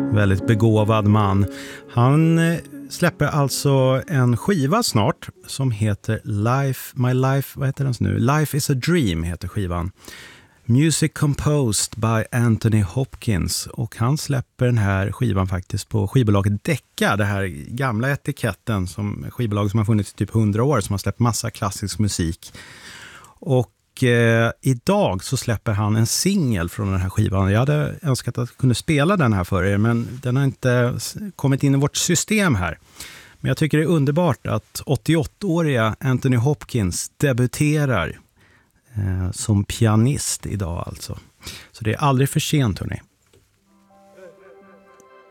Väldigt begåvad man. Han släpper alltså en skiva snart som heter Life is a Dream heter skivan. Music composed by Anthony Hopkins, och han släpper den här skivan faktiskt på skivbolaget Decca, det här gamla etiketten som skivbolag som har funnits i typ 100 år, som har släppt massa klassisk musik. Och idag så släpper han en singel från den här skivan. Jag hade önskat att kunna spela den här för er, men den har inte kommit in i vårt system här. Men jag tycker det är underbart att 88-åriga Anthony Hopkins debuterar som pianist idag alltså. Så det är aldrig för sent, hörni.